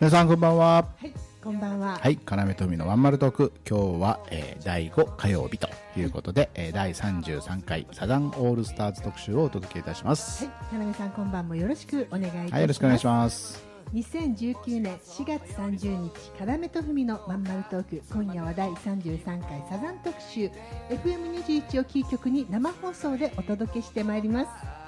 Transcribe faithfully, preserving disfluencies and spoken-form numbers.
皆さんこんばんは。 はい、こんばんは。 はい、要とみのワンマルトーク。今日は、えー、だいご火曜日ということで、はい、えー、だいさんじゅうさんかいサザンオールスターズ特集をお届けいたします。 はい、要さんこんばんもよろしくお願いいたします。 はい、よろしくお願いします。 にせんじゅうきゅうねんしがつさんじゅうにち、要とみのワンマルトーク。今夜はだいさんじゅうさんかいサザン特集 エフエムにじゅういち をキー局に生放送でお届けしてまいります。